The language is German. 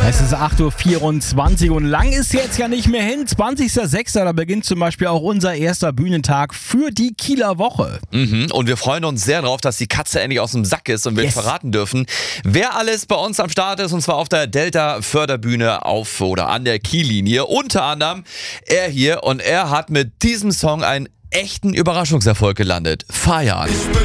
Es ist 8.24 Uhr und lang ist jetzt ja nicht mehr hin. 20.06. Da beginnt zum Beispiel auch unser erster Bühnentag für die Kieler Woche. Und wir freuen uns sehr darauf, dass die Katze endlich aus dem Sack ist und wir verraten dürfen, wer alles bei uns am Start ist, und zwar auf der Delta-Förderbühne auf oder an der Kiellinie. Unter anderem er hier, und er hat mit diesem Song einen echten Überraschungserfolg gelandet. Feiern.